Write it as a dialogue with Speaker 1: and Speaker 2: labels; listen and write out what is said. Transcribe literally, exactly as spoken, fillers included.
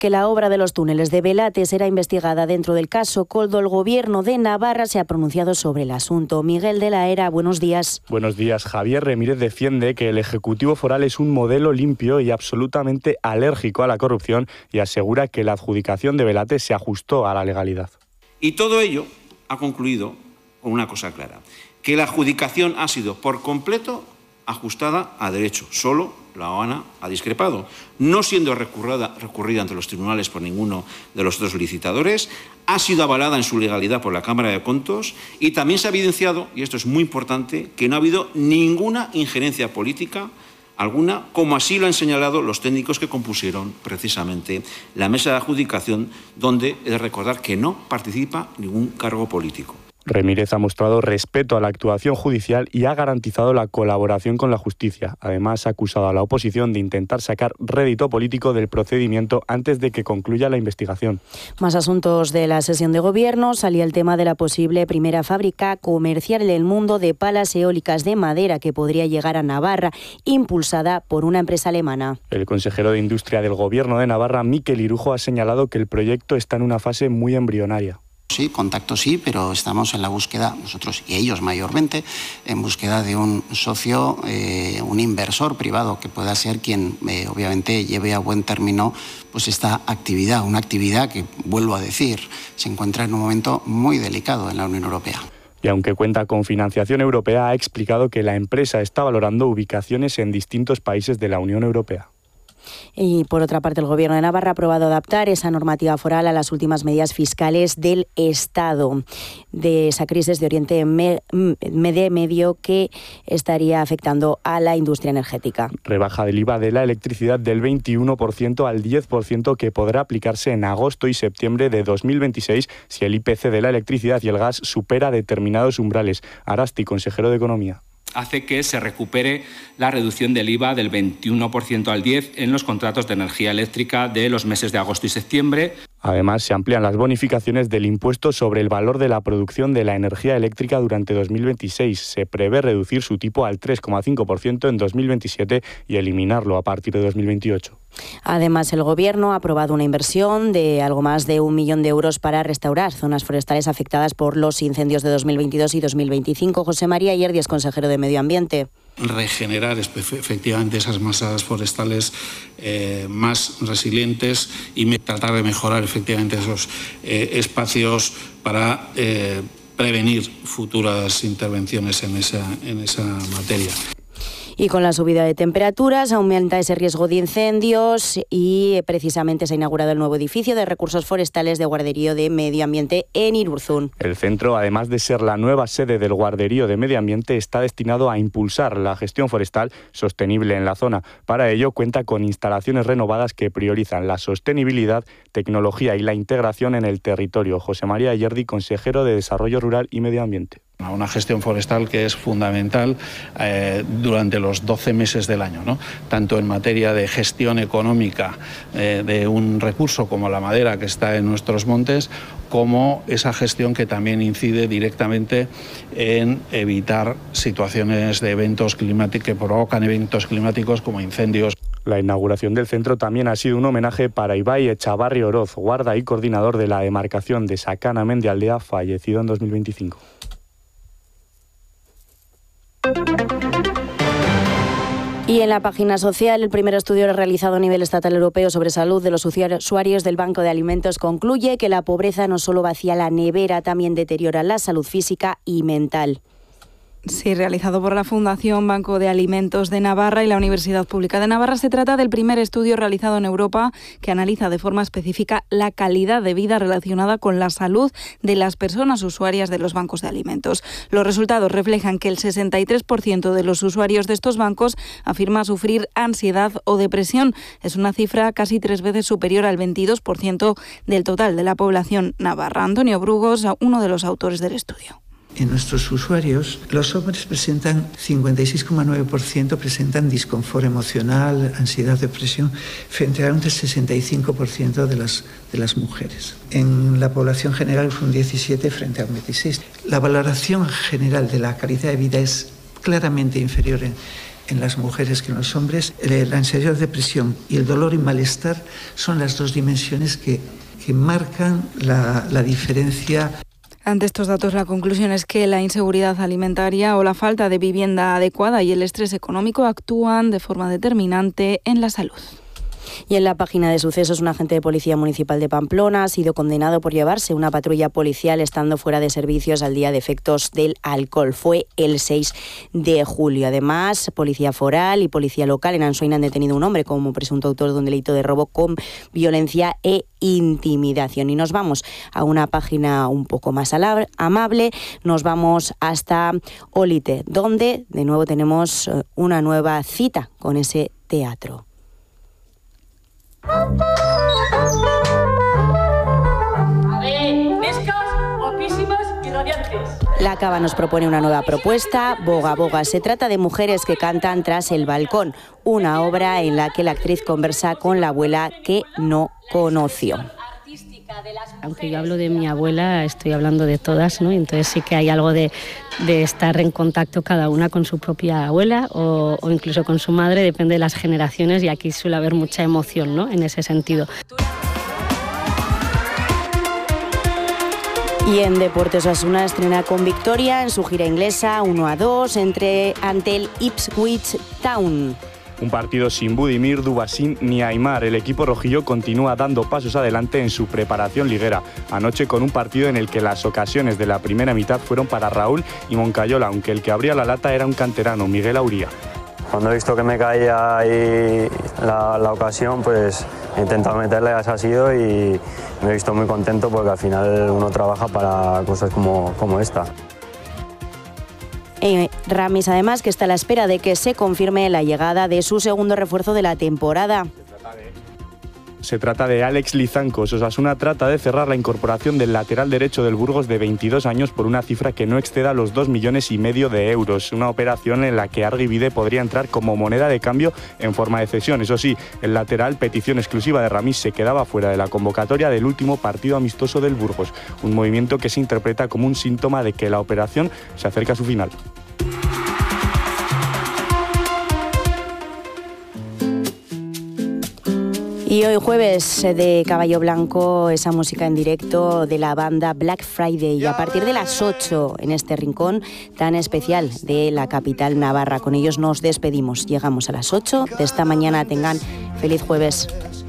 Speaker 1: que la obra de los túneles de Belate será investigada dentro del caso Koldo. El Gobierno de Navarra se ha pronunciado sobre el asunto. Miguel de la Hera, buenos días.
Speaker 2: Buenos días. Javier Remírez defiende que el Ejecutivo Foral es un modelo limpio y absolutamente alérgico a la corrupción y asegura que la adjudicación de Belate se ajustó a la legalidad.
Speaker 3: Y todo ello ha concluido con una cosa clara, que la adjudicación ha sido por completo ajustada a derecho. Solo la Habana ha discrepado, no siendo recurrida, recurrida ante los tribunales por ninguno de los otros licitadores, ha sido avalada en su legalidad por la Cámara de Contos y también se ha evidenciado, y esto es muy importante, que no ha habido ninguna injerencia política alguna, como así lo han señalado los técnicos que compusieron precisamente la mesa de adjudicación, donde he de recordar que no participa ningún cargo político.
Speaker 2: Remírez ha mostrado respeto a la actuación judicial y ha garantizado la colaboración con la justicia. Además, ha acusado a la oposición de intentar sacar rédito político del procedimiento antes de que concluya la investigación.
Speaker 1: Más asuntos de la sesión de Gobierno. Salía el tema de la posible primera fábrica comercial en el mundo de palas eólicas de madera que podría llegar a Navarra, impulsada por una empresa alemana.
Speaker 2: El consejero de Industria del Gobierno de Navarra, Mikel Irujo, ha señalado que el proyecto está en una fase muy embrionaria.
Speaker 4: Sí, contacto sí, pero estamos en la búsqueda, nosotros y ellos mayormente, en búsqueda de un socio, eh, un inversor privado que pueda ser quien eh, obviamente lleve a buen término pues esta actividad, una actividad que, vuelvo a decir, se encuentra en un momento muy delicado en la Unión Europea.
Speaker 2: Y aunque cuenta con financiación europea, ha explicado que la empresa está valorando ubicaciones en distintos países de la Unión Europea.
Speaker 1: Y por otra parte, el Gobierno de Navarra ha aprobado adaptar esa normativa foral a las últimas medidas fiscales del Estado de esa crisis de Oriente Medio que estaría afectando a la industria energética.
Speaker 2: Rebaja del I V A de la electricidad del veintiuno por ciento al diez por ciento que podrá aplicarse en agosto y septiembre de dos mil veintiséis si el I P C de la electricidad y el gas supera determinados umbrales. Arasti, consejero de Economía.
Speaker 5: Hace que se recupere la reducción del I V A del veintiuno por ciento al diez por ciento en los contratos de energía eléctrica de los meses de agosto y septiembre.
Speaker 2: Además, se amplían las bonificaciones del impuesto sobre el valor de la producción de la energía eléctrica durante dos mil veintiséis. Se prevé reducir su tipo al tres coma cinco por ciento en dos mil veintisiete y eliminarlo a partir de dos mil veintiocho.
Speaker 1: Además, el Gobierno ha aprobado una inversión de algo más de un millón de euros para restaurar zonas forestales afectadas por los incendios de dos mil veintidós y dos mil veinticinco. José María Yerdi es consejero de Medio Ambiente.
Speaker 6: Regenerar efectivamente esas masas forestales eh, más resilientes y tratar de mejorar efectivamente esos eh, espacios para eh, prevenir futuras intervenciones en esa, en esa materia.
Speaker 1: Y con la subida de temperaturas aumenta ese riesgo de incendios y precisamente se ha inaugurado el nuevo edificio de recursos forestales de Guarderío de Medio Ambiente en Irurzun.
Speaker 2: El centro, además de ser la nueva sede del Guarderío de Medio Ambiente, está destinado a impulsar la gestión forestal sostenible en la zona. Para ello cuenta con instalaciones renovadas que priorizan la sostenibilidad, tecnología y la integración en el territorio. José María Yerdi, consejero de Desarrollo Rural y Medio Ambiente.
Speaker 6: Una gestión forestal que es fundamental eh, durante los doce meses del año, ¿no? Tanto en materia de gestión económica eh, de un recurso como la madera que está en nuestros montes, como esa gestión que también incide directamente en evitar situaciones de eventos climáticos que provocan eventos climáticos como incendios.
Speaker 2: La inauguración del centro también ha sido un homenaje para Ibai Echavarri Oroz, guarda y coordinador de la demarcación de Sakana Mendialdea, fallecido en dos mil veinticinco.
Speaker 1: Y en la página social, el primer estudio realizado a nivel estatal europeo sobre salud de los usuarios del Banco de Alimentos concluye que la pobreza no solo vacía la nevera, también deteriora la salud física y mental.
Speaker 7: Sí, realizado por la Fundación Banco de Alimentos de Navarra y la Universidad Pública de Navarra. Se trata del primer estudio realizado en Europa que analiza de forma específica la calidad de vida relacionada con la salud de las personas usuarias de los bancos de alimentos. Los resultados reflejan que el sesenta y tres por ciento de los usuarios de estos bancos afirma sufrir ansiedad o depresión. Es una cifra casi tres veces superior al veintidós por ciento del total de la población navarra. Antonio Brugos, uno de los autores del estudio.
Speaker 8: En nuestros usuarios, los hombres presentan cincuenta y seis coma nueve por ciento presentan disconfort emocional, ansiedad, depresión, frente a un sesenta y cinco por ciento de las, de las mujeres. En la población general es un diecisiete por ciento frente a un veintiséis por ciento. La valoración general de la calidad de vida es claramente inferior en, en las mujeres que en los hombres. La ansiedad, depresión y el dolor y malestar son las dos dimensiones que, que marcan la, la diferencia.
Speaker 7: Ante estos datos, la conclusión es que la inseguridad alimentaria o la falta de vivienda adecuada y el estrés económico actúan de forma determinante en la salud.
Speaker 1: Y en la página de sucesos, un agente de Policía Municipal de Pamplona ha sido condenado por llevarse una patrulla policial estando fuera de servicios al día de efectos del alcohol. Fue el seis de julio. Además, Policía Foral y Policía Local en Ansoáin han detenido a un hombre como presunto autor de un delito de robo con violencia e intimidación. Y nos vamos a una página un poco más amable. Nos vamos hasta Olite, donde de nuevo tenemos una nueva cita con ese teatro.
Speaker 9: A ver, frescos, guapísimos y radiantes.
Speaker 1: La Cava nos propone una nueva propuesta, Boga Boga. Se trata de mujeres que cantan tras el balcón, una obra en la que la actriz conversa con la abuela que no conoció.
Speaker 10: Aunque yo hablo de mi abuela, estoy hablando de todas, ¿no? Entonces sí que hay algo de, de estar en contacto cada una con su propia abuela o, o incluso con su madre, depende de las generaciones, y aquí suele haber mucha emoción, ¿no? En ese sentido.
Speaker 1: Y en deportes, Osasuna estrena con victoria en su gira inglesa uno a dos entre, ante el Ipswich Town.
Speaker 2: Un partido sin Budimir, Dubasín ni Aimar. El equipo rojillo continúa dando pasos adelante en su preparación liguera. Anoche con un partido en el que las ocasiones de la primera mitad fueron para Raúl y Moncayola, aunque el que abría la lata era un canterano, Miguel Auría.
Speaker 11: Cuando he visto que me caía ahí la, la ocasión, pues he intentado meterle, esa ha sido, y me he visto muy contento porque al final uno trabaja para cosas como, como esta.
Speaker 1: Eh, Ramis, además, que está a la espera de que se confirme la llegada de su segundo refuerzo de la temporada.
Speaker 2: Se trata de Alex Lizancos. Osasuna trata de cerrar la incorporación del lateral derecho del Burgos de veintidós años por una cifra que no exceda los dos millones y medio de euros. Una operación en la que Argivide podría entrar como moneda de cambio en forma de cesión. Eso sí, el lateral, petición exclusiva de Ramis, se quedaba fuera de la convocatoria del último partido amistoso del Burgos. Un movimiento que se interpreta como un síntoma de que la operación se acerca a su final.
Speaker 1: Y hoy jueves de Caballo Blanco, esa música en directo de la banda Black Friday. Y a partir de las ocho en este rincón tan especial de la capital navarra. Con ellos nos despedimos. Llegamos a las ocho de esta mañana. Tengan feliz jueves.